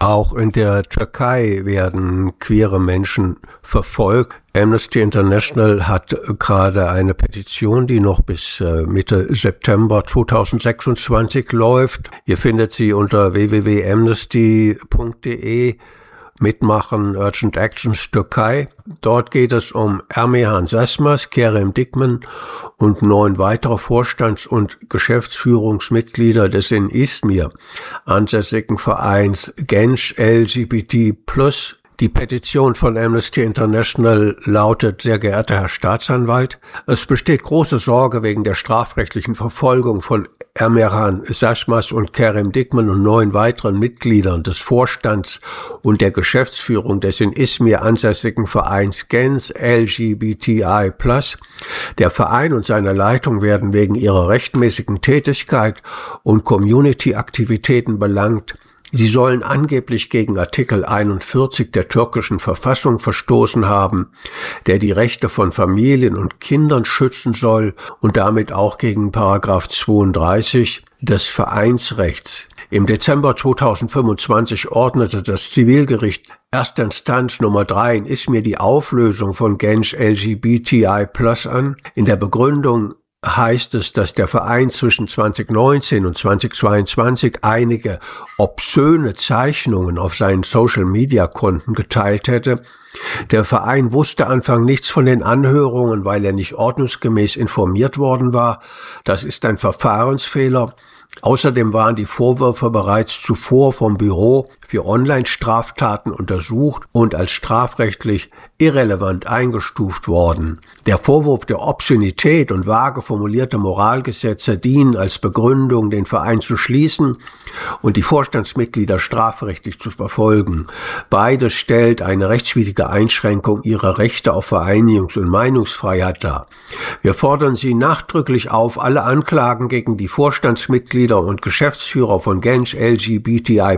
Auch in der Türkei werden queere Menschen verfolgt. Amnesty International hat gerade eine Petition, die noch bis Mitte September 2026 läuft. Ihr findet sie unter www.amnesty.de. Mitmachen, Urgent Actions Türkei. Dort geht es um Ermehan Sesmas, Kerem Dikmen und 9 weitere Vorstands- und Geschäftsführungsmitglieder des in Izmir ansässigen Vereins Genç LGBT+. Die Petition von Amnesty International lautet: Sehr geehrter Herr Staatsanwalt, es besteht große Sorge wegen der strafrechtlichen Verfolgung von Ermehan Sesmas und Kerem Dikmen und 9 weiteren Mitgliedern des Vorstands und der Geschäftsführung des in Izmir ansässigen Vereins Genç LGBTI+. Der Verein und seine Leitung werden wegen ihrer rechtmäßigen Tätigkeit und Community-Aktivitäten belangt. Sie sollen angeblich gegen Artikel 41 der türkischen Verfassung verstoßen haben, der die Rechte von Familien und Kindern schützen soll, und damit auch gegen Paragraph 32 des Vereinsrechts. Im Dezember 2025 ordnete das Zivilgericht Erstinstanz Nummer 3 in Izmir die Auflösung von Genç LGBTI+ an. In der Begründung heißt es, dass der Verein zwischen 2019 und 2022 einige obszöne Zeichnungen auf seinen Social-Media-Konten geteilt hätte. Der Verein wusste Anfang nichts von den Anhörungen, weil er nicht ordnungsgemäß informiert worden war. Das ist ein Verfahrensfehler. Außerdem waren die Vorwürfe bereits zuvor vom Büro für Online-Straftaten untersucht und als strafrechtlich irrelevant eingestuft worden. Der Vorwurf der Obszönität und vage formulierte Moralgesetze dienen als Begründung, den Verein zu schließen und die Vorstandsmitglieder strafrechtlich zu verfolgen. Beides stellt eine rechtswidrige Einschränkung ihrer Rechte auf Vereinigungs- und Meinungsfreiheit dar. Wir fordern Sie nachdrücklich auf, alle Anklagen gegen die Vorstandsmitglieder und Geschäftsführer von Genç LGBTI+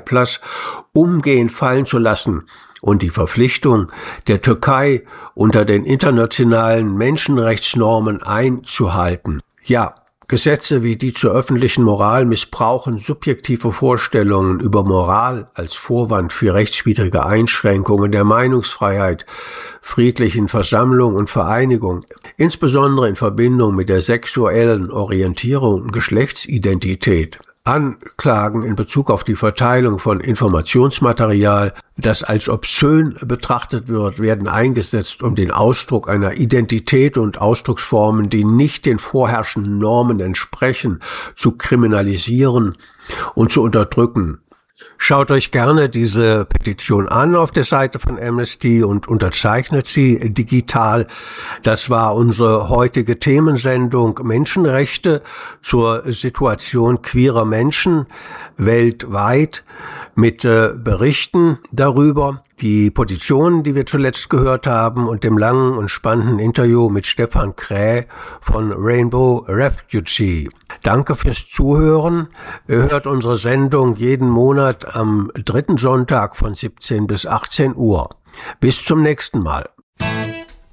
umgehend fallen zu lassen und die Verpflichtung der Türkei unter den internationalen Menschenrechtsnormen einzuhalten. Ja, Gesetze wie die zur öffentlichen Moral missbrauchen subjektive Vorstellungen über Moral als Vorwand für rechtswidrige Einschränkungen der Meinungsfreiheit, friedlichen Versammlung und Vereinigung, insbesondere in Verbindung mit der sexuellen Orientierung und Geschlechtsidentität. Anklagen in Bezug auf die Verteilung von Informationsmaterial, das als obszön betrachtet wird, werden eingesetzt, um den Ausdruck einer Identität und Ausdrucksformen, die nicht den vorherrschenden Normen entsprechen, zu kriminalisieren und zu unterdrücken. Schaut euch gerne diese Petition an auf der Seite von Amnesty und unterzeichnet sie digital. Das war unsere heutige Themensendung Menschenrechte zur Situation queerer Menschen weltweit mit Berichten darüber. Die Positionen, die wir zuletzt gehört haben, und dem langen und spannenden Interview mit Stefan Kräh von Rainbow Refugee. Danke fürs Zuhören. Ihr hört unsere Sendung jeden Monat am 3. Sonntag von 17 bis 18 Uhr. Bis zum nächsten Mal.